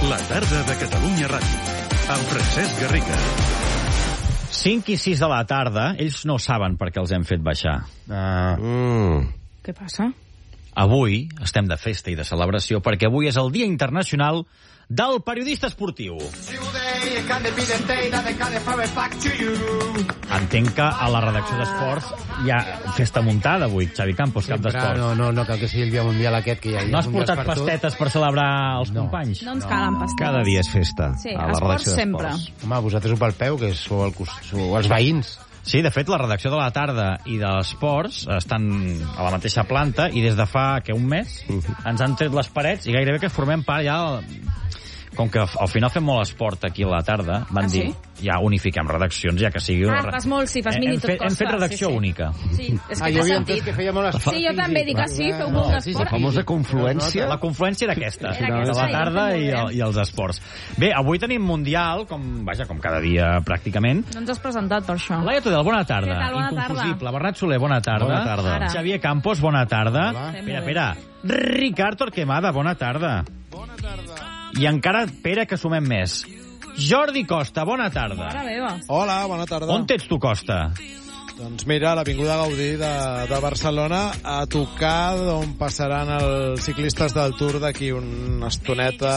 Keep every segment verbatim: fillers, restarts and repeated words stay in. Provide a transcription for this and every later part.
La tarda de Catalunya Ràdio, amb Francesc Garriga. cinc i sis de la tarda, ells no saben per què els hem fet baixar. Uh, mm. Què passa? Avui estem de festa i de celebració perquè avui és el Dia Internacional del Periodista Esportiu. Entenc que a la redacció d'Esports hi ha festa muntada avui, Xavi Campos, cap d'Esports. No, no, no cal que sigui el dia mundial aquest que hi ha. No has portat per pastetes per celebrar els no. companys? No ens calen pastetes. Cada dia és festa. Sí, a la esports redacció sempre. Home, vosaltres ho palpeu, que sou, el, sou els veïns. Sí, de fet, la redacció de la tarda i de l'Esports estan a la mateixa planta i des de fa, que un mes, ens han tret les parets i gairebé que formem part ja... Com que al final fem molt esport aquí a la tarda, van ah, dir, sí? ja unifiquem redaccions, ja que sigui... Ah, fas molt, sí, fas mini, hem tot fet, costa. Hem fet redacció sí, sí. única. Sí, és que ah, té sentit. Que feia molt esport. Sí, jo també dic que sí, feu molt no, d'esport. sí, sí, la famosa confluència. La confluència era aquesta, Era aquesta, de la tarda ja, i, el, i els esports. Bé, avui tenim Mundial, com, vaja, com cada dia pràcticament. No ens has presentat per això. Laia Tudel, bona tarda. Què tal, bona Inconfusible. tarda. Bernat Soler, bona tarda. Bona tarda. Ara. Xavier Campos, bona tarda. Hola. Espera, espera. Ricard Torquemada, bona tarda. Bona tarda. I encara, espera, que sumem més. Jordi Costa, bona tarda. Mare meva. Hola, bona tarda. On ets tu, Costa? Doncs mira, a l'Avinguda Gaudí de, de Barcelona, a tocar d'on passaran els ciclistes del Tour d'aquí una estoneta,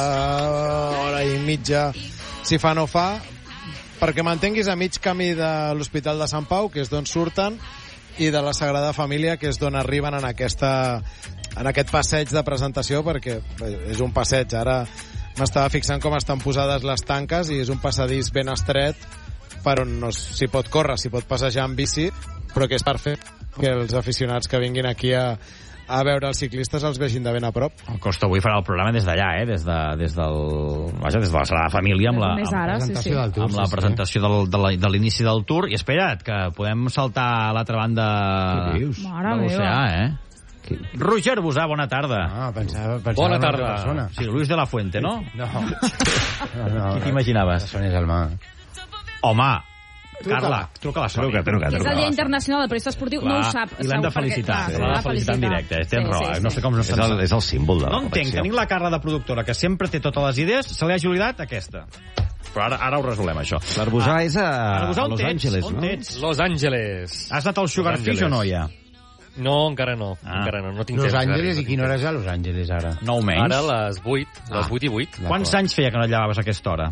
hora i mitja, si fa no fa, perquè m'entenguis a mig camí de l'Hospital de Sant Pau, que és d'on surten, i de la Sagrada Família, que és d'on arriben en, aquesta, en aquest passeig de presentació, perquè és un passeig, ara m'estava fixant com estan posades les tanques i és un passadís ben estret per on no s'hi pot córrer, s'hi pot passejar amb bici, però que és perfecte que els aficionats que vinguin aquí a, a veure els ciclistes els vegin de ben a prop. El Costa avui farà el programa des d'allà, eh? Des de, des del, vaja, des de la Sagrada Família amb la, Més ara, amb, sí, sí. del Tour, amb la sí, presentació del, de la- de l'inici del Tour. I espera't, que podem saltar a l'altra banda Què dius? Mare de l'oceà, meva. eh? Roger Busà, bona tarda. Ah, pensava, pensava Bona en una tarda. altra persona. Sí, Luis de la Fuente, no? No. no, no Qui t'imaginaves? Sònia Gelmà. Home, Truca. Carla, truca a la Sònia. Truca, truca, És el Dia Internacional del Periodista Esportiu, no ho sap. I l'hem de segur, perquè- felicitar. clar, L'hem de felicitar en directe. eh? Tens raó, eh? No sé com no És el, és el símbol de la No entenc, tenim la Carla de productora, que sempre té totes les idees, se li ha oblidat aquesta. Però ara, ara ho resolem, això. L'Arbusà és a, Arbusà, a on Los ets? Angeles, On no? ets? Los Angeles. Has anat al Sugar Los Fish o Angeles. no, ja? No, encara no. Ah. Encara no. No tinc Los temps. Angeles, Garri, i quina hora és a Los Angeles, ara? Nou menys. Ara a les vuit, Ah. les vuit i vuit. Quants anys feia que no et llevaves a aquesta hora?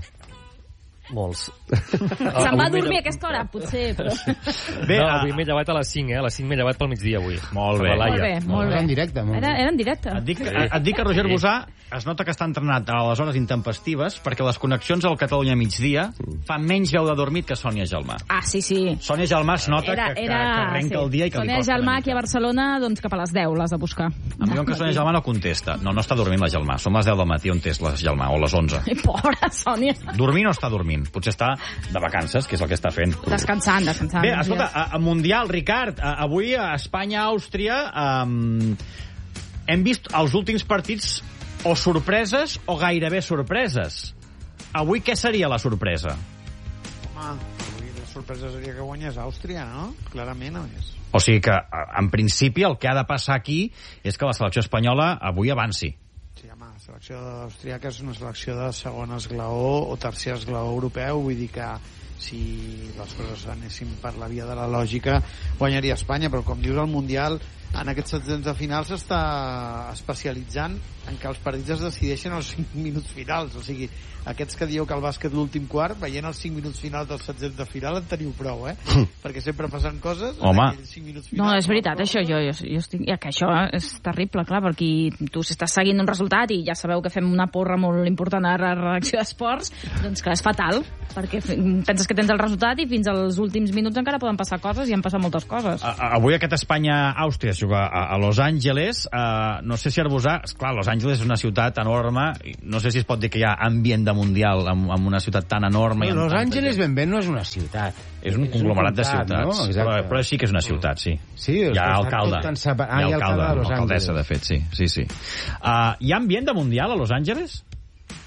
Molts. Se'n va a dormir a aquesta hora, potser, però... Bé, no, a- avui m'he llevat a les cinc, eh? A les cinc m'he llevat pel migdia, avui. Molt bé. Per la Molt Laia. bé, molt Era bé. en directe, molt Era, bé. era en directe. Et dic, et dic que Roger Busà es nota que està entrenat a les hores intempestives perquè les connexions al Catalunya migdia fan menys veu de dormit que Sònia Gelmà. Ah, sí, sí. Sònia Gelmà es nota Era, que, que, era, que arrenca sí. el dia i que Sònia li costa Gelmà una aquí a mica. Barcelona, doncs cap a les deu l'has de buscar. Em diuen que Sònia Gelmà no contesta. No, no està dormint la Gelmà. Som les deu del matí on és la Gelmà, o les onze. Ai, pobra Sònia. Dormir no està dormint. Potser està de vacances, que és el que està fent. Descansant, descansant. Bé, escolta, a, a Mundial, Ricard, a, avui a Espanya, Àustria, um, hem vist els últims partits o sorpreses o gairebé sorpreses. Avui què seria la sorpresa? Home, avui la sorpresa seria que guanyés Àustria, no? Clarament, a més. O sigui que, a- en principi, el que ha de passar aquí és que la selecció espanyola avui avanci. Sí, home, la selecció austríaca és una selecció de segon esglaó o tercer esglaó europeu, vull dir que si les coses anessin per la via de la lògica guanyaria Espanya, però com dius el Mundial en aquests setzents de final s'està especialitzant en que els partits es decideixen als cinc minuts finals, o sigui, aquests que dieu que el bàsquet l'últim quart, veient els cinc minuts finals dels setzents de final en teniu prou, eh? Perquè sempre passen coses en Home. aquells cinc minuts finals. No, és veritat, això, jo, jo, jo estic... Ja, que això és terrible, clar, perquè tu si estàs seguint un resultat i ja sabeu que fem una porra molt important a la redacció d'esports, doncs clar, és fatal, perquè fe- penses que tens el resultat i fins als últims minuts encara poden passar coses i han passat moltes coses. A, a, avui aquest Espanya-Àustria es juga a, a Los Angeles. Uh, no sé si Arbusà... Esclar, Los Angeles és una ciutat enorme. i No sé si es pot dir que hi ha ambient de mundial en, en una ciutat tan enorme. i amb Los tanta Angeles gent. ben bé no és una ciutat. És un conglomerat de comtat, ciutats. no? Però, Exacte. però sí que és una ciutat, sí. Sí, Hi ha està alcalde. tot tan separat. Ah, hi ha hi ha alcalde, alcalde de Los alcaldessa, de Angeles. fet, sí. sí, sí. Uh, hi ha ambient de mundial a Los Angeles?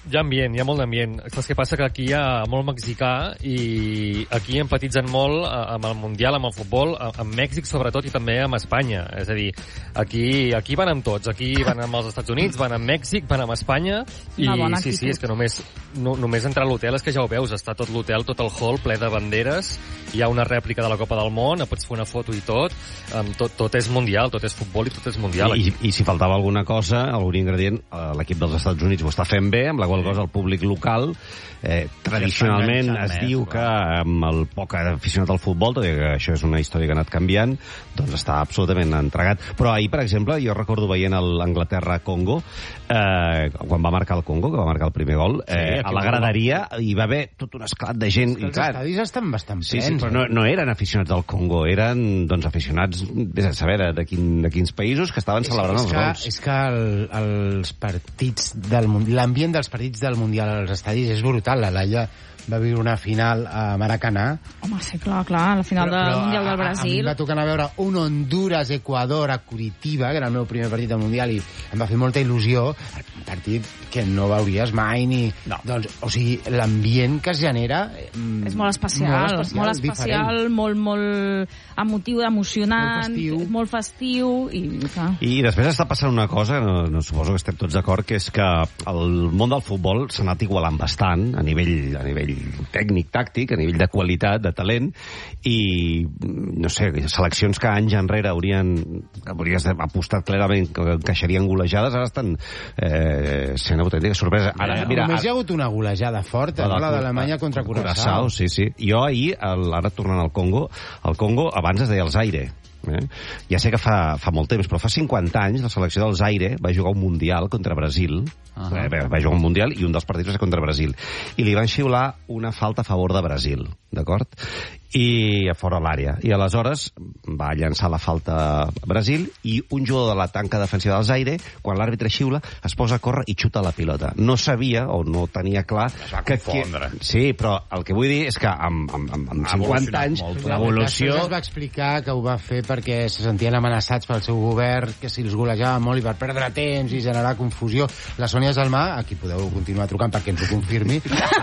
Hi ha ambient, hi ha molt d'ambient. Saps què passa? Que aquí hi ha molt mexicà i aquí empatitzen molt amb el Mundial, amb el futbol, amb Mèxic sobretot i també amb Espanya. És a dir, aquí, aquí van amb tots. Aquí van amb els Estats Units, van amb Mèxic, van amb Espanya i sí, sí, és que només, no, només entrar a l'hotel és que ja ho veus, està tot l'hotel, tot el hall ple de banderes, hi ha una rèplica de la Copa del Món, pots fer una foto i tot, um, tot, tot és mundial, tot és futbol i tot és mundial. I, i si faltava alguna cosa, algun ingredient, l'equip dels Estats Units ho està fent bé, amb la qual cosa el públic local eh, tradicionalment es més, diu que amb el poc aficionat al futbol, tot i que això és una història que ha anat canviant, doncs està absolutament entregat. Però ahir, per exemple, jo recordo veient l'Anglaterra-Congo, eh, quan va marcar el Congo, que va marcar el primer gol, eh, sí, a la graderia hi va haver tot un esclat de gent. Els clar, estadis estan bastant plens. Sí, sí, però no, no eren aficionats del Congo, eren doncs, aficionats, vés a saber, de, quin, de quins països que estaven celebrant és, és els que, gols. És que el, els partits del l'ambient dels partits del Mundial als estadis és brutal. La Laia va viure una final a Maracanà. Home, sí, clar, clar, la final però, del però Mundial del Brasil. A, a mi va tocar anar a veure un Honduras-Equador a Curitiba, que era el meu primer partit del Mundial, i em va fer molta il·lusió. Un partit que no veuries mai ni... No. Doncs, o sigui, l'ambient que es genera... Mm, és molt especial, molt especial, molt, especial, molt, molt emotiu, emocionant, molt festiu, molt festiu i, clar. I després està passant una cosa, no, no suposo que estem tots d'acord, que és que el món del futbol s'ha anat igualant bastant a nivell, a nivell tècnic, tàctic, a nivell de qualitat, de talent, i, no sé, seleccions que anys enrere haurien, hauries apostat clarament que encaixarien golejades, ara estan eh, sent autèntica sorpresa. Ara, eh, mira, només hi ha hagut una golejada forta, la, no? La d'Alemanya contra Curaçao. Sí, sí. Jo ahir, el, ara tornant al Congo, el Congo abans es deia el Zaire. Eh? Ja sé que fa, fa molt temps, però fa cinquanta anys la selecció del Zaire va jugar un Mundial contra Brasil. Uh -huh. eh, va jugar un Mundial i un dels partits va ser contra Brasil. I li van xiular una falta a favor de Brasil, d'acord? I a fora l'àrea. I aleshores va llançar la falta a Brasil i un jugador de la tanca defensiva del Zaire, quan l'àrbitre xiula, es posa a córrer i xuta la pilota. No sabia o no tenia clar... Es va que, confondre. Que, sí, però el que vull dir és que amb, amb, amb, amb cinquanta anys l'evolució... Es va explicar que ho va fer perquè se sentien amenaçats pel seu govern, que si els golejava molt i per perdre temps i generar confusió. La Sònia Gelmà, aquí podeu continuar trucant perquè ens ho confirmi,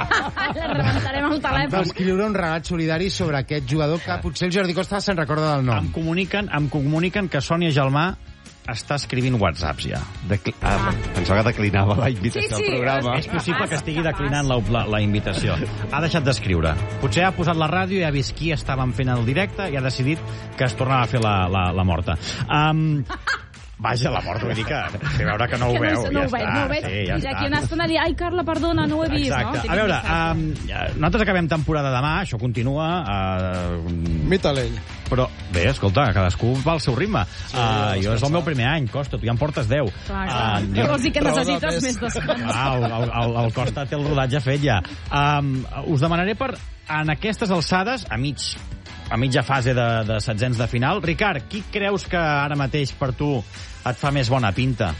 la rebentarem al telèfon. Va escriure un relat solidari sobre aquest jugador que potser el Jordi Costa se'n recorda del nom. Em comuniquen, em comuniquen que Sònia Gelmà està escrivint whatsapps ja. Decli ah, ah. Pensava que declinava la invitació sí, sí, al programa. És possible que estigui declinant la, la, la invitació. Ha deixat d'escriure. Potser ha posat la ràdio i ha vist qui estàvem fent el directe i ha decidit que es tornava a fer la, la, la morta. Um, Vaja, la mort, vull dir que té veure que no ho que veu. No, no ja ho veig, està, no ho veig. Sí, ja I d'aquí una estona dir, ai, Carla, perdona, no ho he vist. Exacte. No? A veure, um, nosaltres acabem temporada demà, això continua. Uh, Mitalell. Però, bé, escolta, cadascú va al seu ritme. Sí, uh, jo és el meu primer any, Costa, tu ja em portes deu. Clar, clar. Uh, jo... Vols dir que necessites més descans. Ah, el, el, el Costa té el rodatge fet ja. Um, us demanaré per, en aquestes alçades, a mig a mitja fase de, de setzents de final. Ricard, qui creus que ara mateix per tu et fa més bona pinta?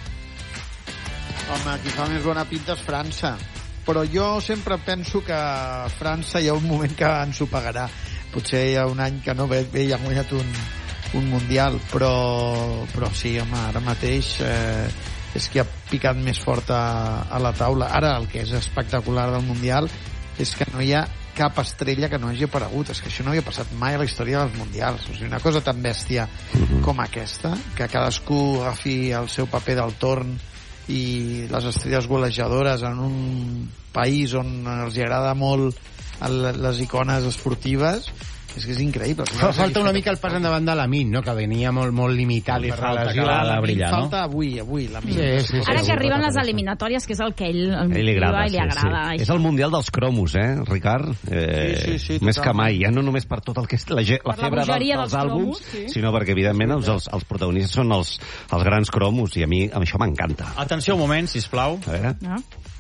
Home, qui fa més bona pinta és França. Però jo sempre penso que França hi ha un moment que ens ho pagarà. Potser hi ha un any que no ve, bé i ha guanyat un, un Mundial, però, però sí, home, ara mateix eh, és qui ha picat més fort a, a la taula. Ara el que és espectacular del Mundial és que no hi ha cap estrella que no hagi aparegut. És que això no havia passat mai a la història dels Mundials. O sigui, una cosa tan bèstia com aquesta, que cadascú agafi el seu paper del torn i les estrelles golejadores en un país on els agrada molt les icones esportives, és que és increïble. Fa falta una mica el pas endavant de l'Amin, no? Que venia molt, molt limitat li per falta la lesió. de brillar, no? Falta avui, avui, l'Amin. Sí, sí, sí, Ara sí, que arriben sí, les sí. eliminatòries, que és el que ell el A ell li agrada, i li agrada. sí, sí. És el Mundial dels cromos, eh, Ricard? Eh, Sí, sí, sí, més que totalment. mai, ja no només per tot el que és la, ge- la Per la febre dels, bogeria dels dels àlbums, cromos, sí. sinó perquè, evidentment, els, els, els protagonistes són els, els grans cromos, i a mi això m'encanta. Atenció un moment, sisplau. A veure... No?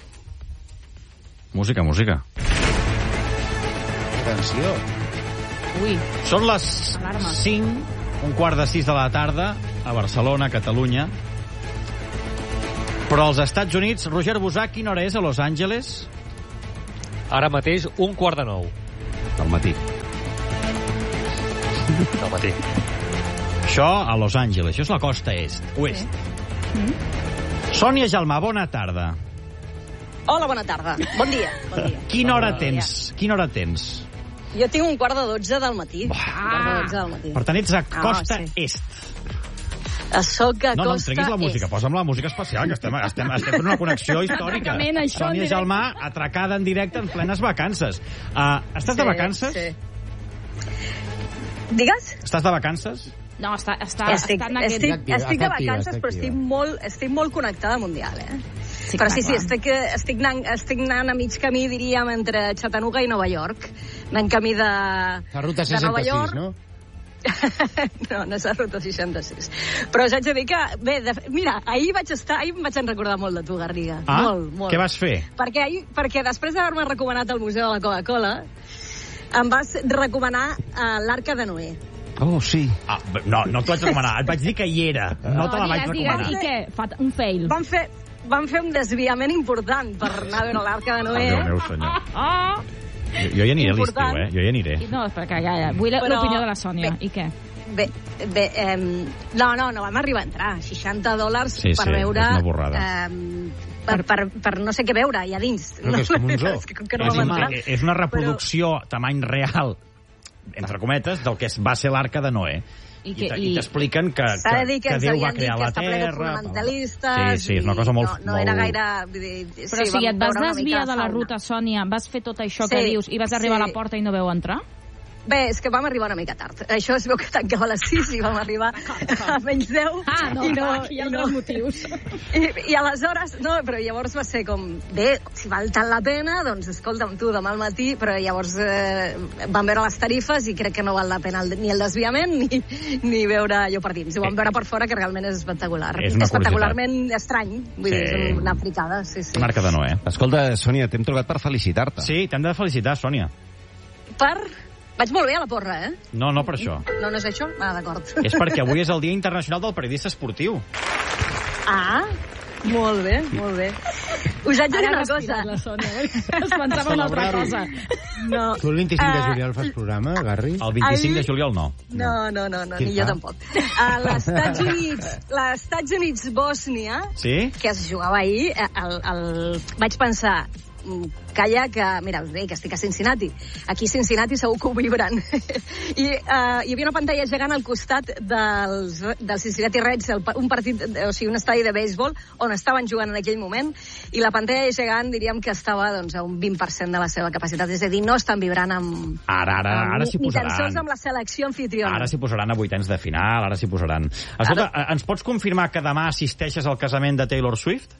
Música, música. Atenció. Ui, Són les Alarma. cinc, un quart de sis de la tarda, a Barcelona, Catalunya. Però als Estats Units, Roger Busà, quina hora és a Los Angeles? Ara mateix, un quart de nou Al matí. del matí. Això a Los Angeles, això és la costa est, oest. Mm. Sònia Gelmà, bona tarda. Hola, bona tarda. Bon dia. Bon dia. Quina hora tens? Quina hora tens? Jo tinc un quart de dotze del matí. Ah. Un quart de dotze del matí. Per tant, ets a Costa Ah, sí. Est. Soc a No, no, em Costa treguis la música, Est. posa'm la música especial, que estem, estem, estem fent una connexió històrica. Exactament, això, en Sònia directe. Gelmà, atracada en directe en plenes vacances. Uh, estàs de vacances? Sí. Digues? Estàs de vacances? No, està, està, Estic, està en aquest... estic, activa, estic està de activa, vacances, està però activa. estic molt, estic molt connectada al Mundial, eh? Sí, Però clar, sí, sí, clar. estic, estic, anant, estic anant a mig camí, diríem, entre Chattanooga i Nova York. Anant camí de, La ruta de Nova seixanta-sis, York. no? No, no és la ruta seixanta-sis. Però us haig de dir que, bé, de, mira, ahir vaig estar, ahir em vaig recordar molt de tu, Garriga. Ah, molt, molt. què vas fer? Perquè, ahir, perquè després d'haver-me recomanat el Museu de la Coca-Cola, em vas recomanar uh, l'Arca de Noé. Oh, sí. Ah, no, no t'ho vaig recomanar, et vaig dir que hi era. No te la vaig digues, digues, recomanar. I què? Fa un fail. Vam fer, vam fer un desviament important per anar a veure l'Arca de Noé. Déu meu senyor. Ah! Jo, jo hi aniré a l'estiu, Important. eh? Jo hi aniré. No, perquè ja, ja. Vull la- Però- l'opinió de la Sònia. bé. I què? Bé, bé eh, no, no, no vam arribar a entrar. seixanta dòlars Sí, per sí, veure... és una borrada. Eh, per, per, per no sé què veure allà dins. Però que és com un zoo. És que com que no És, vam una, entrar. és una reproducció tamany real, entre cometes, del que va ser l'Arca de Noé. I I que- te- i- i t'expliquen que, S'ha de dir que, que ens Déu va havien dit crear que la està ple de Terra... fonamentalistes. Sí, sí, és una cosa molt... I no, no molt... era gaire... Vull dir, Però sí, o sigui, vam et vas veure una mica desviar de la fauna. ruta, Sònia, vas fer tot això que Sí, dius i vas arribar sí. a la porta i no veu entrar? Bé, és que vam arribar una mica tard. Això es veu que tancava a les sis i vam arribar a menys deu. Ah, no, i no, aquí hi ha i no. altres motius. I, I aleshores, no, però llavors va ser com, bé, si val tant la pena, doncs escolta'm tu, demà al matí, però llavors eh, vam veure les tarifes i crec que no val la pena el, ni el desviament ni, ni veure allò per dins. Ho vam veure per fora, que realment és espectacular. És una espectacularment estrany, vull Sí. dir, és una fricada, sí, sí. Marca de Noé. Escolta, Sònia, t'hem trucat per felicitar-te. Sí, t'hem de felicitar, Sònia. Per... Vaig molt bé a la porra, eh? No, no per això. No, no és això? Ah, d'acord. És perquè avui és el Dia Internacional del Periodista Esportiu. Ah, molt bé, molt bé. Us haig de dir Ara una ha cosa. respirat la Sònia. Es pensava en una altra cosa. No. Tu el vint-i-cinc de Ah, juliol fas programa, Garri? El vint-i-cinc de Ahir- juliol no. No, no, no, no Qui ni jo fa? tampoc. A l'Estats Units, l'Estats Units-Bòsnia, Sí? que es jugava ahir, eh, el, el... vaig pensar, mm, calla, que, mira, us deia que estic a Cincinnati. Aquí a Cincinnati segur que ho vibren. I uh, hi havia una pantalla gegant al costat dels, dels Cincinnati Reds, el, pa- un partit, o sigui, un estadi de béisbol, on estaven jugant en aquell moment, i la pantalla gegant, diríem que estava doncs, a un vint per cent de la seva capacitat, és a dir, no estan vibrant amb... Ara, ara, amb- ara s'hi ni tan sols posaran. amb la selecció anfitriona. Ara s'hi posaran a vuitens de final, ara s'hi posaran. Escolta, ara... ens pots confirmar que demà assisteixes al casament de Taylor Swift?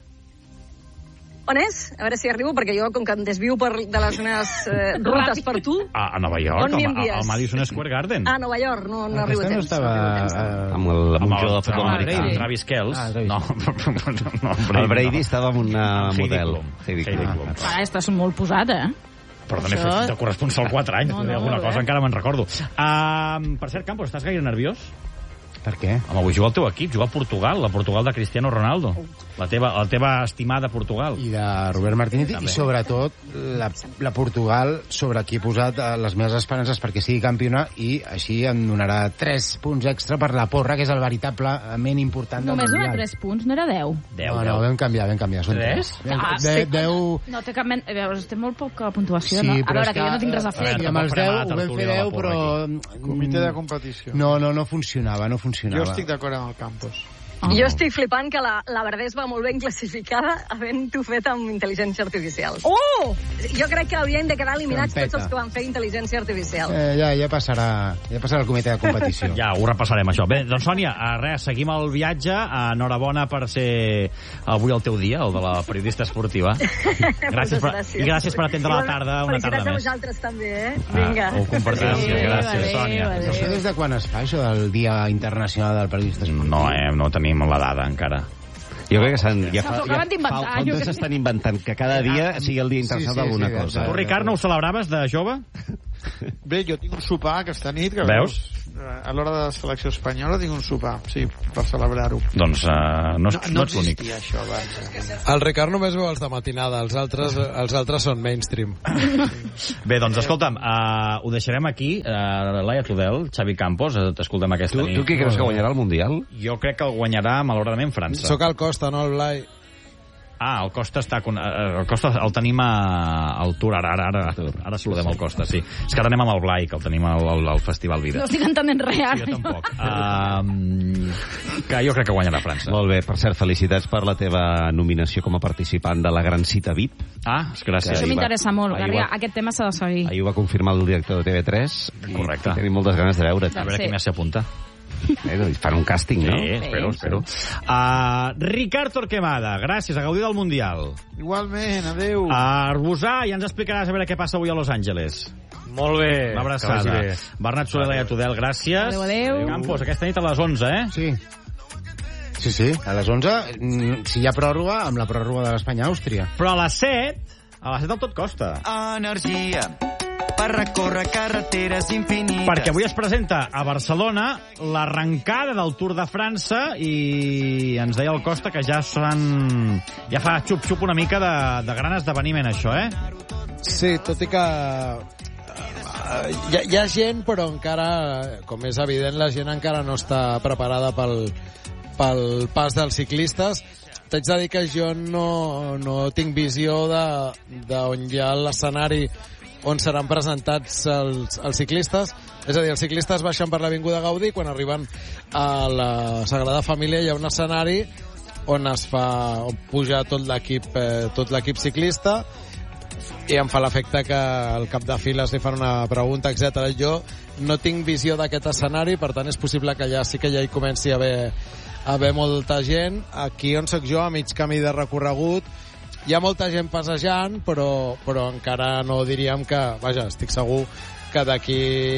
On és? A veure si arribo, perquè jo, com que em desvio per, de les meves eh, rutes per tu... A, a Nova York, On m'hi al, envies? al Madison Square Garden. Ah, a Nova York, no, no Aquesta arribo a no temps. estava... No arribo a temps. eh, Amb el, amb un jugador de futbol amb americà. el Travis Kells. Ah, Travis. No, no, no, El Brady estava amb una Amb Heidi model. Klum. Heidi Heidi Klum. Klum. Ara estàs molt posat, eh? Perdó, n'he Això- fet de corresponsal quatre anys, No, no, alguna molt cosa bé. encara me'n recordo. Uh, per cert, Campos, estàs gaire nerviós? Per què? Home, avui juga el teu equip, juga a Portugal, la Portugal de Cristiano Ronaldo. La teva, la teva estimada Portugal. I de Robert Martínez, També. i sobretot la, la Portugal, sobre qui he posat eh, les meves esperances perquè sigui campiona, i així em donarà tres punts extra per la porra, que és el veritablement important del Només dona Mundial. tres punts, no era deu. Deu, No, deu. no, vam canviar, vam canviar. Són Tres? Vam- Ah, de, sí. deu... No té cap men... A veure, té molt poca puntuació, Sí, no? A però veure, és que jo no tinc res a fer. eh, Tampoc amb els farem deu la ho vam fer tertúlia de la deu, porra però... Comitè de competició. No, no, no funcionava, no funcionava. Jo estic d'acord amb el Campos. Ah. Jo estic flipant que la, la Verdés va molt ben classificada havent-ho fet amb intel·ligència artificial. Oh! Jo crec que haurien de quedar eliminats Trampeta. tots els que van fer intel·ligència artificial. Eh, ja, ja passarà, ja passarà el comitè de competició. Ja, ho repassarem, això. Bé, doncs, Sònia, eh, res, seguim el viatge. Enhorabona per ser avui el teu dia, el de la periodista esportiva. Gràcies per, Moltes I gràcies per atendre la tarda, una tarda Felicitats a més. vosaltres també, eh? Ah, Vinga. ho compartim. Gràcies, gràcies, Adéu, Sònia. adéu. Això des de quan es fa, això del Dia Internacional del Periodista Esportiu? No, eh, no tenim la dada encara. Jo crec que s'han, ja S'ho fa, acaben ja d'inventar, fa, fa un jo temps crec. s'estan inventant que cada dia sigui el dia internacional Sí, sí, d'alguna sí, cosa. sí. Tu, Ricard, no ho celebraves de jove? Bé, jo tinc un sopar aquesta nit. Que Veus? A l'hora de la selecció espanyola tinc un sopar, sí, per celebrar-ho. Doncs uh, no, No, no, no ets l'únic. existia això abans. El Ricard només veu els de matinada, els altres, els altres són mainstream. Bé, doncs escolta'm, uh, ho deixarem aquí. Uh, Laia Tudel, Xavi Campos, uh, t'escoltem aquesta Tu, nit. tu qui creus que guanyarà el Mundial? Jo crec que el guanyarà, malauradament, França. Soc al Costa, no al Blai. Ah, el Costa està... Con... El Costa el tenim a... al Tour, ara, ara, ara, ara saludem el Costa, sí. És que ara anem amb el Blai, que el tenim al, al, al Festival Vida. No estic entenent res, ara. Sí, jo tampoc. Uh, que jo crec que guanyarà França. Molt bé, per cert, felicitats per la teva nominació com a participant de la Gran Cita V I P. Ah, gràcies. Això m'interessa molt, Garriga. va... Aquest tema s'ha de seguir. Ahir ho va confirmar el director de T V tres. Correcte. I tenim moltes ganes de veure't. A veure Sí. qui més s'hi apunta. Eh, fan un càsting, no? Sí, espero, espero. Uh, Ricard Torquemada, gràcies, a gaudir del Mundial. Igualment, adeu. A Arbusà, ja ens explicaràs a veure què passa avui a Los Angeles. Molt bé. Una abraçada. Bernat Soler i a Tudel, gràcies. Adéu, adéu. Campos, aquesta nit a les onze, eh? Sí. Sí, sí, a les onze, mm, si hi ha pròrroga, amb la pròrroga de l'Espanya-Àustria. Però a les set, a les set el tot costa. Energia per recórrer carreteres infinites. Perquè avui es presenta a Barcelona l'arrencada del Tour de França i ens deia el Costa que ja s'han... ja fa xup-xup una mica de, de gran esdeveniment, això, eh? Sí, tot i que hi ha, hi ha gent, però encara, com és evident, la gent encara no està preparada pel, pel pas dels ciclistes. T'haig de dir que jo no, no tinc visió de, de on hi ha l'escenari on seran presentats els, els ciclistes. És a dir, els ciclistes baixen per l'Avinguda Gaudí, quan arriben a la Sagrada Família hi ha un escenari on es fa, on puja tot l'equip eh, tot l'equip ciclista, i em fa l'efecte que al cap de files li fan una pregunta, etcètera. Jo no tinc visió d'aquest escenari, per tant és possible que ja sí que ja hi comenci a haver, a haver molta gent. Aquí on soc jo, a mig camí de recorregut, hi ha molta gent passejant, però, però encara no diríem que... Vaja, estic segur que d'aquí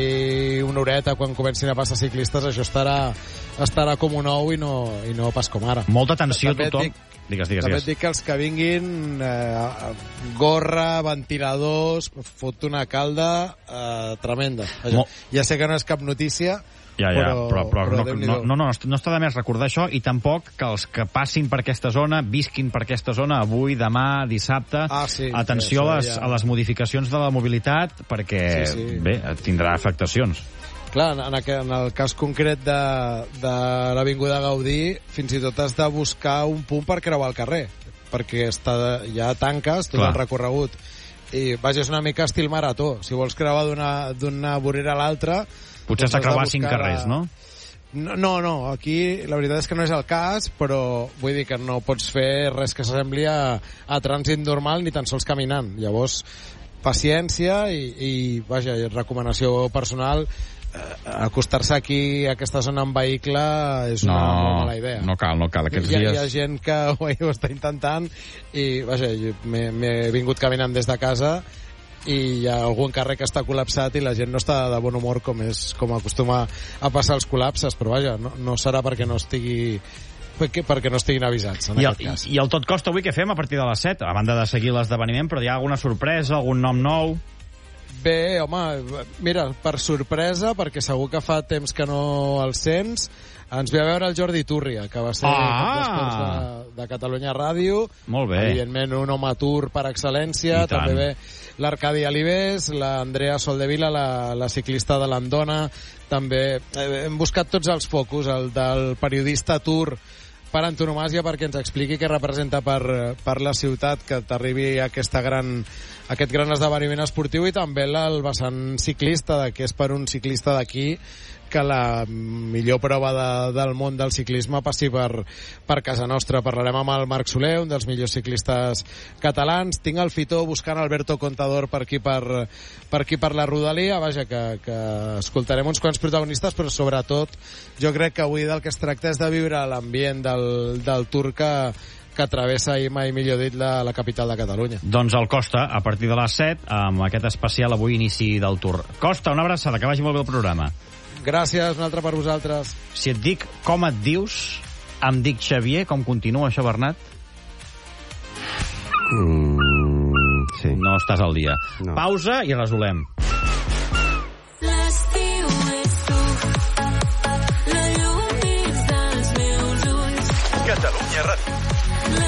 una horeta, quan comencin a passar ciclistes, això estarà, estarà com un ou i no, i no pas com ara. Molta atenció a També tothom. dic- Digues, digues, També et digues. dic que els que vinguin, eh, gorra, ventiladors, fot una calda eh, tremenda. Vaja, Mo- ja sé que no és cap notícia, Ja, ja, però, però, però, però no, Déu-n'hi-do. no, no, no, no està de més recordar això, i tampoc que els que passin per aquesta zona, visquin per aquesta zona avui, demà, dissabte, Ah, sí, atenció sí, a, això les, ja- a les modificacions de la mobilitat, perquè, Sí, sí. bé, tindrà afectacions. Clar, en, aqu- en el cas concret de, de l'Avinguda Gaudí, fins i tot has de buscar un punt per creuar el carrer, perquè està, ja tanques tot Clar. el recorregut. I, vaja, és una mica estil marató. Si vols creuar d'una d'una vorera a l'altra... Potser doncs s'ha has de creuar cinc buscar carrers, la- no? No, no, no, aquí la veritat és que no és el cas, però vull dir que no pots fer res que s'assembli a, a trànsit normal ni tan sols caminant. Llavors, paciència i, i vaja, recomanació personal, eh, acostar-se aquí a aquesta zona en vehicle és una No, molt mala idea. no cal, no cal. Aquests hi, ha, dies... hi ha gent que ho, ho està intentant i vaja, jo m'he m'he vingut caminant des de casa i hi ha algun carrer que està col·lapsat i la gent no està de bon humor com és com acostuma a passar els col·lapses, però vaja, no, no serà perquè no estigui perquè, perquè no estiguin avisats en I el, aquest cas. I el tot costa avui què fem a partir de les set? A banda de seguir l'esdeveniment, però hi ha alguna sorpresa, algun nom nou? Bé, home, mira, per sorpresa, perquè segur que fa temps que no el sents, ens ve a veure el Jordi Túrria, que va ser Ah! cap d'esports de, de Catalunya Ràdio. Molt bé. Evidentment, un home tour per excel·lència. I tant. També ve l'Arcadi Alibés, l'Andrea Soldevila, la, la ciclista de l'Andona. També eh, hem buscat tots els focus, el del periodista tour per antonomàsia, perquè ens expliqui què representa per, per la ciutat que t'arribi aquesta gran, aquest gran esdeveniment esportiu, i també el vessant ciclista, de, que és per un ciclista d'aquí que la millor prova de, del món del ciclisme passi per, per casa nostra. Parlarem amb el Marc Soler, un dels millors ciclistes catalans. Tinc el Fitó buscant Alberto Contador per aquí per, per aquí per la Rodalia. Vaja, que, que escoltarem uns quants protagonistes, però sobretot jo crec que avui del que es tracta és de viure l'ambient del, del Tour que, que travessa, i mai millor dit, la, la capital de Catalunya. Doncs el Costa, a partir de les set, amb aquest especial avui inici del Tour. Costa, una abraçada, que vagi molt bé el programa. Gràcies, una altra per vosaltres. Si et dic com et dius, em dic Xavier, com continua això, Bernat? Mm, sí. No estàs al dia. No. Pausa i resolem. L'estiu és tu, la llum dins dels meus ulls. Catalunya Ràdio.